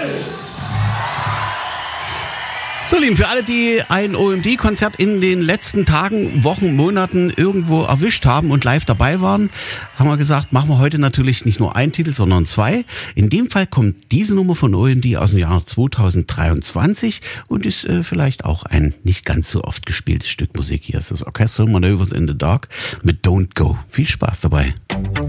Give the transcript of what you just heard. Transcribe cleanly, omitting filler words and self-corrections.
So, Lieben, für alle, die ein OMD-Konzert in den letzten Tagen, Wochen, Monaten irgendwo erwischt haben und live dabei waren, haben wir gesagt, machen wir heute natürlich nicht nur einen Titel, sondern zwei. In dem Fall kommt diese Nummer von OMD aus dem Jahr 2023 und ist vielleicht auch ein nicht ganz so oft gespieltes Stück Musik. Hier ist das Orchestral Manoeuvres in the Dark mit Don't Go. Viel Spaß dabei.